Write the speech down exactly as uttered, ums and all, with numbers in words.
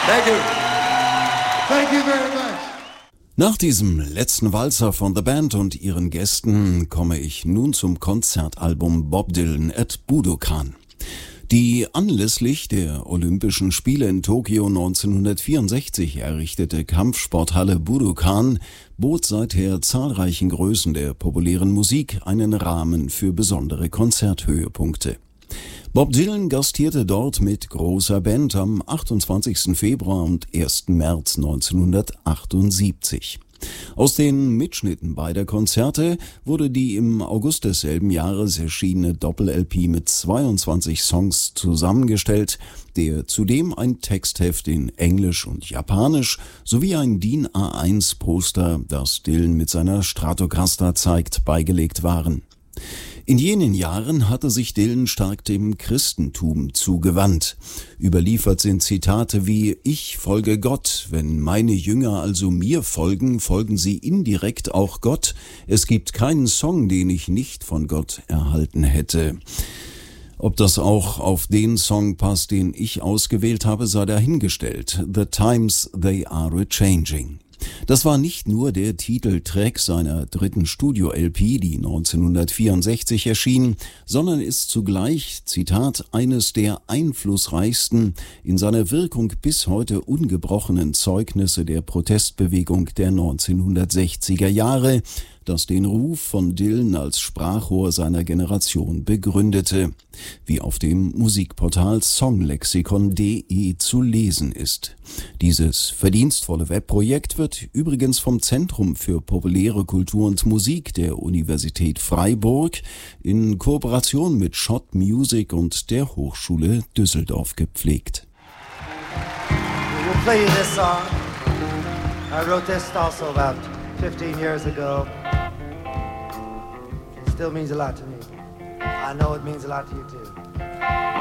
Thank you. Thank you very much. Nach diesem letzten Walzer von The Band und ihren Gästen komme ich nun zum Konzertalbum Bob Dylan at Budokan. Die anlässlich der Olympischen Spiele in Tokio neunzehnhundertvierundsechzig errichtete Kampfsporthalle Budokan bot seither zahlreichen Größen der populären Musik einen Rahmen für besondere Konzerthöhepunkte. Bob Dylan gastierte dort mit großer Band am achtundzwanzigsten Februar und ersten März neunzehnhundertachtundsiebzig. Aus den Mitschnitten beider Konzerte wurde die im August desselben Jahres erschienene Doppel-L P mit zweiundzwanzig Songs zusammengestellt, der zudem ein Textheft in Englisch und Japanisch sowie ein D I N A eins Poster, das Dylan mit seiner Stratocaster zeigt, beigelegt waren. In jenen Jahren hatte sich Dylan stark dem Christentum zugewandt. Überliefert sind Zitate wie: Ich folge Gott, wenn meine Jünger also mir folgen, folgen sie indirekt auch Gott. Es gibt keinen Song, den ich nicht von Gott erhalten hätte. Ob das auch auf den Song passt, den ich ausgewählt habe, sei dahingestellt. The Times They Are A-Changing. Das war nicht nur der Titeltrack seiner dritten Studio-L P, die neunzehnhundertvierundsechzig erschien, sondern ist zugleich, Zitat, eines der einflussreichsten, in seiner Wirkung bis heute ungebrochenen Zeugnisse der Protestbewegung der neunzehnhundertsechziger Jahre, das den Ruf von Dylan als Sprachrohr seiner Generation begründete, wie auf dem Musikportal songlexikon punkt de zu lesen ist. Dieses verdienstvolle Webprojekt wird übrigens vom Zentrum für populäre Kultur und Musik der Universität Freiburg in Kooperation mit Schott Music und der Hochschule Düsseldorf gepflegt. We will play you this song. I wrote this also about fifteen years ago. It still means a lot to me. I know it means a lot to you too.